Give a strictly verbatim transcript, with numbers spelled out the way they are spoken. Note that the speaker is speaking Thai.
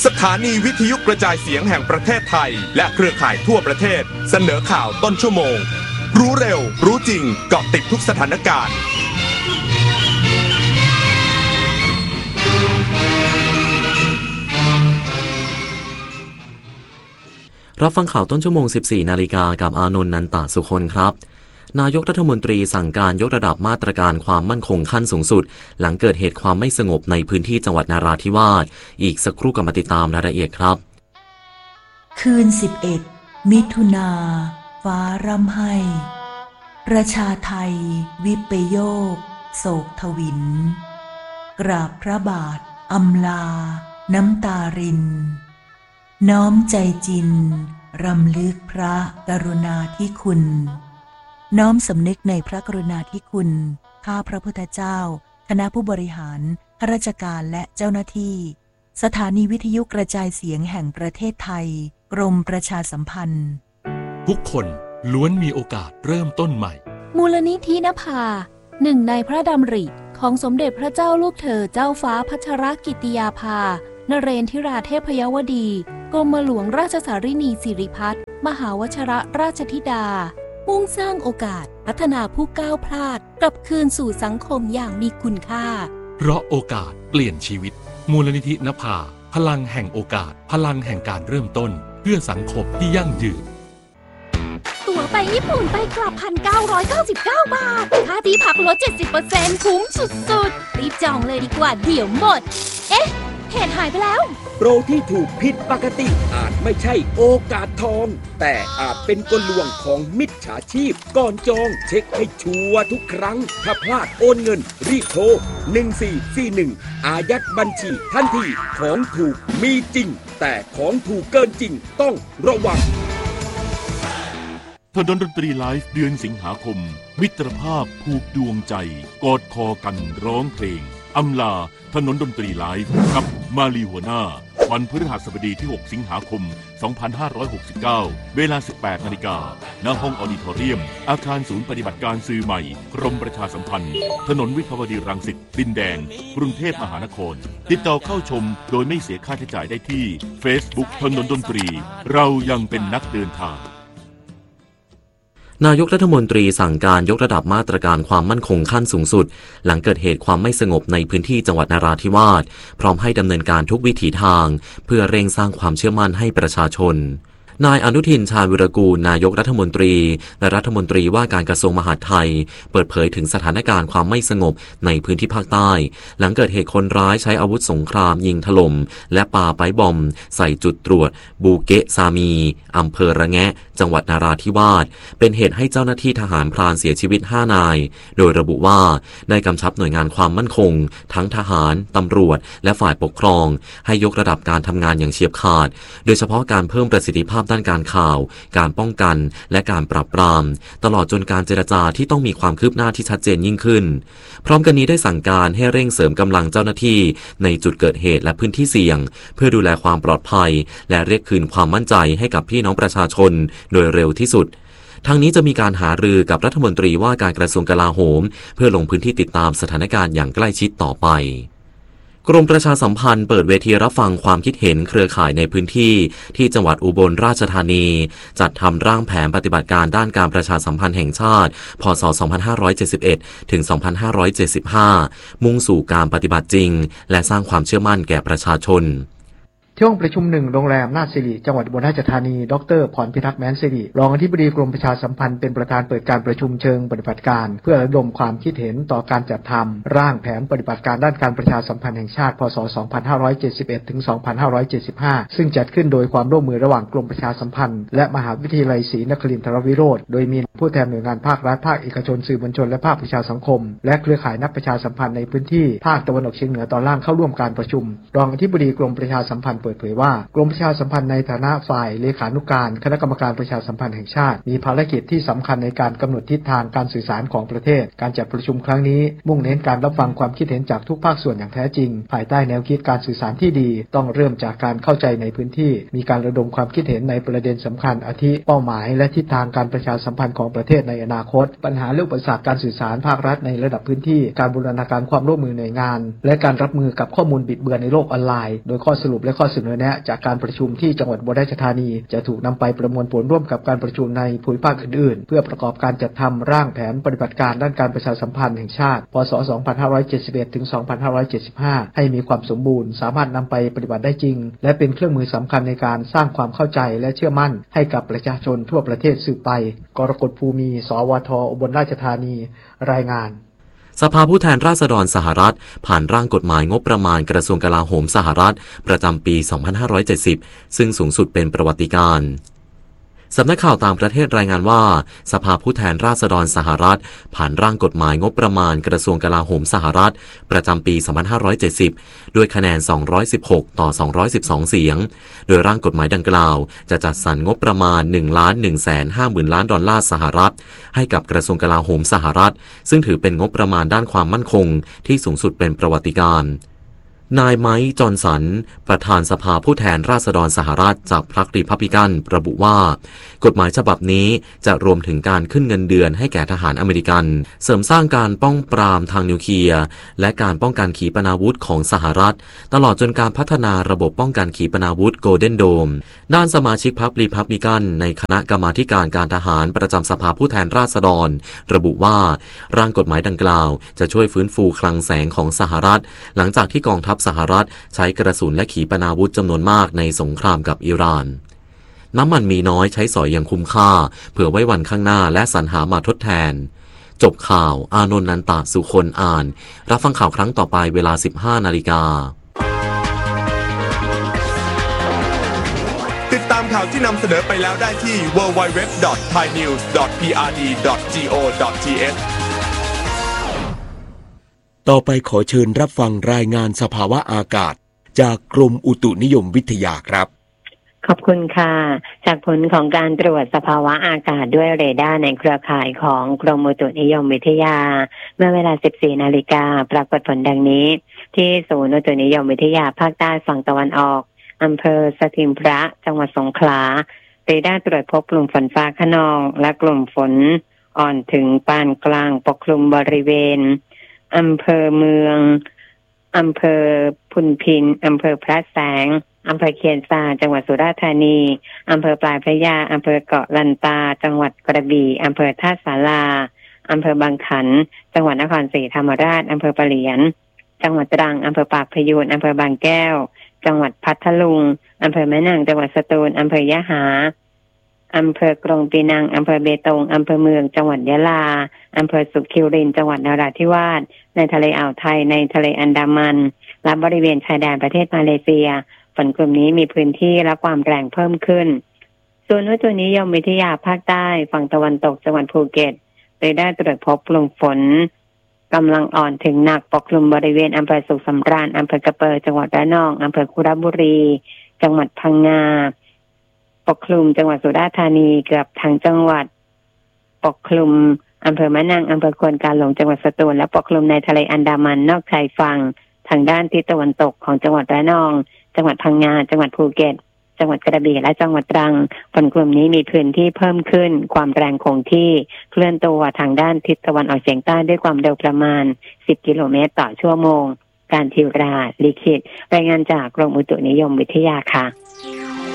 สถานีวิทยุกระจายเสียงแห่งประเทศไทยและเครือข่ายทั่วประเทศเสนอข่าวต้นชั่วโมงรู้เร็วรู้จริงเกาะติดทุกสถานการณ์รับฟังข่าวต้นชั่วโมง สิบสี่ นาฬิกากับอานนท์ นันตสุคนครับนายกรัฐมนตรีสั่งการยกระดับมาตรการความมั่นคงขั้นสูงสุดหลังเกิดเหตุความไม่สงบในพื้นที่จังหวัดนราธิวาสอีกสักครู่กลับมาติดตามรายละเอียดครับคืนสิบเอ็ดมิถุนาฟ้าร่ำไห้ประชาไทยวิปโยคโศกทวินกราบพระบาทอำลาน้ำตารินน้อมใจจินรำลึกพระกรุณาธิคุณน้อมสำนึกในพระกรุณาธิคุณข้าพระพุทธเจ้าคณะผู้บริหารข้าราชการและเจ้าหน้าที่สถานีวิทยุกระจายเสียงแห่งประเทศไทยกรมประชาสัมพันธ์ทุกคนล้วนมีโอกาสเริ่มต้นใหม่มูลนิธินภาหนึ่งในพระดำริของสมเด็จพระเจ้าลูกเธอเจ้าฟ้าพัชรกิติยาภานเรนทิราเทพยวดีกรมหลวงราชสารินีสิริพัฒน์มหาวชิรราชธิดามุ่งสร้างโอกาสพัฒนาผู้ก้าวพลาดกลับคืนสู่สังคมอย่างมีคุณค่าเพราะโอกาสเปลี่ยนชีวิตมูลนิธินภาพลังแห่งโอกาสพลังแห่งการเริ่มต้นเพื่อสังคมที่ยั่งยืนตั๋วไปญี่ปุ่นไปกลับ หนึ่งพันเก้าร้อยเก้าสิบเก้า บาทค่าที่พักลด เจ็ดสิบเปอร์เซ็นต์ คุ้มสุดๆรีบจองเลยดีกว่าเดี๋ยวหมดเอ๊ะเหตุหายไปแล้วโปรที่ถูกผิดปกติอาจไม่ใช่โอกาสทองแต่อาจเป็นกลลวงของมิจฉาชีพก่อนจองเช็คให้ชัวร์ทุกครั้งถ้าพลาดโอนเงินรีบโทรหนึ่งสี่สี่หนึ่งอายัดบัญชีทันทีของถูกมีจริงแต่ของถูกเกินจริงต้องระวังถนนดนตรีไลฟ์เดือนสิงหาคมมิตรภาพผูกดวงใจกอดคอกันร้องเพลงอำลาถนนดนตรีไลฟ์กับมาลีหัวหน้าวันพฤหัสบดีที่หกสิงหาคมสองพันห้าร้อยหกสิบเก้าเวลา สิบแปดนาฬิกา ณ ห้องออดิทอเรียมอาคารศูนย์ปฏิบัติการสื่อใหม่กรมประชาสัมพันธ์ถนนวิภาวดีรังสิตดินแดงกรุงเทพมหานครติดต่อเข้าชมโดยไม่เสียค่าใช้จ่ายได้ที่ Facebook ถนนดนตรีเรายังเป็นนักเดินทางนายกรัฐมนตรีสั่งการยกระดับมาตรการความมั่นคงขั้นสูงสุดหลังเกิดเหตุความไม่สงบในพื้นที่จังหวัดนราธิวาสพร้อมให้ดำเนินการทุกวิถีทางเพื่อเร่งสร้างความเชื่อมั่นให้ประชาชนนายอนุทินชาญวิรากูลนายกรัฐมนตรีและรัฐมนตรีว่าการกระทรวงมหาดไทยเปิดเผยถึงสถานการณ์ความไม่สงบในพื้นที่ภาคใต้หลังเกิดเหตุคนร้ายใช้อาวุธสงครามยิงถล่มและปาไปบอมใส่จุดตรวจบูเกะซามีอำเภอระแงะจังหวัดนราธิวาสเป็นเหตุให้เจ้าหน้าที่ทหารพรานเสียชีวิตห้านายโดยระบุว่าได้กำชับหน่วยงานความมั่นคงทั้งทหารตำรวจและฝ่ายปกครองให้ยกระดับการทำงานอย่างเฉียบขาดโดยเฉพาะการเพิ่มประสิทธิภาพด้านการข่าวการป้องกันและการปราบปรามตลอดจนการเจรจาที่ต้องมีความคืบหน้าที่ชัดเจนยิ่งขึ้นพร้อมกันนี้ได้สั่งการให้เร่งเสริมกำลังเจ้าหน้าที่ในจุดเกิดเหตุและพื้นที่เสี่ยงเพื่อดูแลความปลอดภัยและเรียกคืนความมั่นใจให้กับพี่น้องประชาชนโดยเร็วที่สุดทางนี้จะมีการหารือกับรัฐมนตรีว่าการกระทรวงกลาโหมเพื่อลงพื้นที่ติดตามสถานการณ์อย่างใกล้ชิดต่อไปกรมประชาสัมพันธ์เปิดเวทีรับฟังความคิดเห็นเครือข่ายในพื้นที่ที่จังหวัดอุบลราชธานีจัดทำร่างแผนปฏิบัติการด้านการประชาสัมพันธ์แห่งชาติพ.ศ. สองพันห้าร้อยเจ็ดสิบเอ็ด ถึง สองพันห้าร้อยเจ็ดสิบห้า มุ่งสู่การปฏิบัติจริงและสร้างความเชื่อมั่นแก่ประชาชนที่ห้องประชุมหนึ่งโรงแรมนาฏสิริจังหวัดอุบลราชธานีดรพรพิทักษ์แม้นสิริรองอธิบดีกรมประชาสัมพันธ์เป็นประธานเปิดการประชุมเชิงปฏิบัติการเพื่อระดมความคิดเห็นต่อการจัดทำร่างแผนปฏิบัติการด้านการประชาสัมพันธ์แห่งชาติพ.ศ. สองพันห้าร้อยเจ็ดสิบเอ็ด ถึง สองพันห้าร้อยเจ็ดสิบห้า ซึ่งจัดขึ้นโดยความร่วมมือระหว่างกรมประชาสัมพันธ์และมหาวิทยาลัยศรีนครินทรวิโรธโดยมีผู้แทนหน่วยงานภาครัฐภาคเอกชนสื่อมวลชนและภาคประชาสังคมและเครือข่ายนักประชาสัมพันธ์ในพื้นที่ภาคตะวันออกเฉียงเหนือตอนล่างเข้าร่วมการประชุมรองอธิบดีกรมประชาสัมพันธ์เปิดเผยว่ากรมประชาสัมพันธ์ในฐานะฝ่ายเลขานุการคณะกรรมการประชาสัมพันธ์แห่งชาติมีภารกิจที่สำคัญในการกำหนดทิศทางการสื่อสารของประเทศการจัดประชุมครั้งนี้มุ่งเน้นการรับฟังความคิดเห็นจากทุกภาคส่วนอย่างแท้จริงภายใต้แนวคิดการสื่อสารที่ดีต้องเริ่มจากการเข้าใจในพื้นที่มีการระดมความคิดเห็นในประเด็นสำคัญอาทิเป้าหมายและทิศทางการประชาสัมพันธ์ของประเทศในอนาคตปัญหาเรื่องอุปสรรคการสื่อสารภาครัฐในระดับพื้นที่การบูรณาการความร่วมมือหน่วยงานและการรับมือกับข้อมูลบิดเบือนในโลกออนไลน์โดยข้อสรุปและข้อเสเสนอแนะจากการประชุมที่จังหวัดอุบลราชธานีจะถูกนำไปประมวลผลร่วมกับการประชุมในภูมิภาคอื่นๆเพื่อประกอบการจัดทำร่างแผนปฏิบัติการด้านการประชาสัมพันธ์แห่งชาติพ.ศ. สองพันห้าร้อยเจ็ดสิบเอ็ด ถึง สองพันห้าร้อยเจ็ดสิบห้า ให้มีความสมบูรณ์สามารถนำไปปฏิบัติได้จริงและเป็นเครื่องมือสำคัญในการสร้างความเข้าใจและเชื่อมั่นให้กับประชาชนทั่วประเทศสืบไปกรกฎภูมิ สวท อุบลราชธานีรายงานสภาผู้แทนราษฎรสหรัฐผ่านร่างกฎหมายงบประมาณกระทรวงกลาโหมสหรัฐประจำปี สองพันห้าร้อยเจ็ดสิบ ซึ่งสูงสุดเป็นประวัติการณ์สำนักข่าวต่างประเทศรายงานว่าสภาผู้แทนราษฎรสหรัฐผ่านร่างกฎหมายงบประมาณกระทรวงกลาโหมสหรัฐประจำปี สองพันห้าร้อยเจ็ดสิบ ด้วยคะแนน สองร้อยสิบหก ต่อ สองร้อยสิบสอง เสียงโดยร่างกฎหมายดังกล่าวจะจัดสรรงบประมาณ หนึ่งล้านหนึ่งแสนห้าหมื่น ล้านดอลลาร์สหรัฐให้กับกระทรวงกลาโหมสหรัฐซึ่งถือเป็นงบประมาณด้านความมั่นคงที่สูงสุดเป็นประวัติการณ์นายไมค์ จอห์นสันประธานสภาผู้แทนราษฎรสหรัฐจากพรรครีพับลิกันระบุว่ากฎหมายฉบับนี้จะรวมถึงการขึ้นเงินเดือนให้แก่ทหารอเมริกันเสริมสร้างการป้องปรามทางนิวเคลียร์และการป้องกันขีปนาวุธของสหรัฐตลอดจนการพัฒนาระบบป้องกันขีปนาวุธโกลเด้นโดมด้านสมาชิกพรรครีพับลิกันในคณะกรรมาธิการการทหารประจำสภาผู้แทนราษฎรระบุว่าร่างกฎหมายดังกล่าวจะช่วยฟื้นฟูคลังแสงของสหรัฐหลังจากที่กองทัพสหรัฐใช้กระสุนและขีปนาวุธจำนวนมากในสงครามกับอิหร่านน้ำมันมีน้อยใช้สอยอย่างคุ้มค่าเผื่อไว้วันข้างหน้าและสรรหามาทดแทนจบข่าวอานนท์นันตะสุคนอ่านรับฟังข่าวครั้งต่อไปเวลา สิบห้านาฬิกาติดตามข่าวที่นำเสนอไปแล้วได้ที่ ดับเบิลยู ดับเบิลยู ดับเบิลยู ดอท ไทยนิวส์ ดอท พี อาร์ ดี ดอท จี โอ ดอท ที เอชต่อไปขอเชิญรับฟังรายงานสภาวะอากาศจากกรมอุตุนิยมวิทยาครับขอบคุณค่ะจากผลของการตรวจสภาวะอากาศด้วยเรดาร์ในเครือข่ายของกรมอุตุนิยมวิทยาเมื่อเวลา สิบสี่นาฬิกาปรากฏผลดังนี้ที่ศูนย์อุตุนิยมวิทยาภาคใต้ฝั่งตะวันออกอำเภอสถิมพระจังหวัดสงขลาเรดาร์ตรวจพบกลุ่มฝนฟ้าคะนองและกลุ่มฝนอ่อนถึงปานกลางปกคลุมบริเวณอำเภอเมืองอำเภอพุนพินอำเภอพระแสงอำเภอเคียนซาจังหวัดสุราษฎร์ธานีอำเภอปลายพระยาอำเภอเกาะลันตาจังหวัดกระบี่อำเภอท่าสาราอำเภอบางขันจังหวัดนครศรีธรรมราชอำเภอปะเหลียนจังหวัดตรังอำเภอปากพยูนอำเภอบางแก้วจังหวัดพัทลุงอำเภอแม่นางจังหวัดสตูลอำเภอยะหาอำเภอกรงปีนังอำเภอเบตงอำเภอเมืองจังหวัดยะลาอำเภอสุขิรินจังหวัดนราธิวาสในทะเลอ่าวไทยในทะเลอันดามันและบริเวณชายแดนประเทศมาเลเซียฝนกลุ่มนี้มีพื้นที่และความแรงเพิ่มขึ้นส่วนอุตุนิยมวิทยาภาคใต้ฝั่งตะวันตกจังหวัดภูเก็ตโดยได้ตรวจพบกลุ่มฝนกำลังอ่อนถึงหนักปกคลุมบริเวณอำเภอสุขสำราญอำเภอกระเปอจังหวัดระนองอำเภอคุระบุรีจังหวัดพังงาปกคลุมจังหวัดสุราษฎร์ธานีเกือบทั้งจังหวัดปกคลุมอำเภอมะนังอำเภอควนกาหลงจังหวัดสตูลและปกคลุมในทะเลอันดามันนอกชายฝั่งทางด้านทิศตะวันตกของจังหวัดระนองจังหวัดพังงาจังหวัดภูเก็ตจังหวัดกระบี่และจังหวัดตรังฝนกลุ่มนี้มีพื้นที่เพิ่มขึ้นความแรงคงที่เคลื่อนตัวทางด้านทิศตะวันออกเฉียงใต้ด้วยความเร็วประมาณสิบกิโลเมตรต่อชั่วโมงการทิวราลิขิตรายงานจากกรมอุตุนิยมวิทยาค่ะ